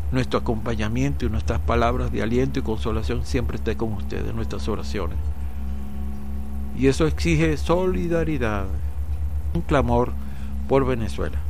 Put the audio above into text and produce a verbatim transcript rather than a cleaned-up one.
nuestro acompañamiento y nuestras palabras de aliento y consolación siempre esté con ustedes, nuestras oraciones. Y eso exige solidaridad, un clamor por Venezuela.